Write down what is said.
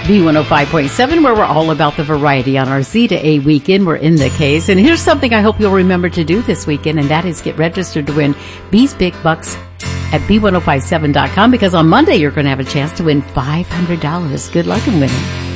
B105.7, where we're all about the variety on our Z to A weekend. We're in the case. And here's something I hope you'll remember to do this weekend, and that is get registered to win B's Big Bucks at B1057.com, because on Monday you're going to have a chance to win $500. Good luck in winning.